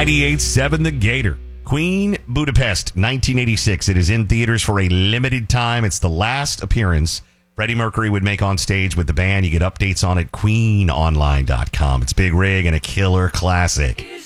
98.7 The Gator. Queen Budapest, 1986. It is in theaters for a limited time. It's the last appearance Freddie Mercury would make on stage with the band. You get updates on it, queenonline.com. It's Big Rig and a killer classic.